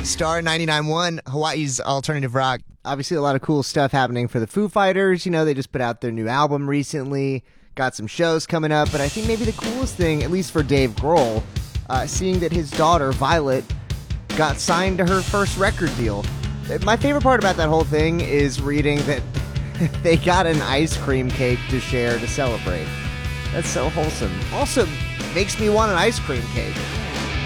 Star 99.1, Hawaii's alternative rock. Obviously, a lot of cool stuff happening for the Foo Fighters. You know, they just put out their new album recently, got some shows coming up, but I think maybe the coolest thing, at least for Dave Grohl, seeing that his daughter, Violet, got signed to her first record deal. My favorite part about that whole thing is reading that they got an ice cream cake to share to celebrate. That's so wholesome. Also, makes me want an ice cream cake.